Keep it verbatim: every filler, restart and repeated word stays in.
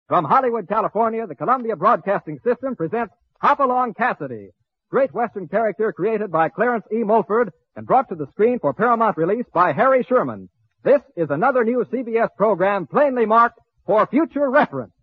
From Hollywood, California, the Columbia Broadcasting System presents Hopalong Cassidy, great Western character created by Clarence E. Mulford and brought to the screen for Paramount release by Harry Sherman. This is another new C B S program plainly marked for future reference.